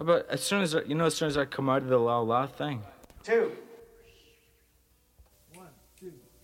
But as soon as as soon as I come out of the la la thing. Two. 1, 2.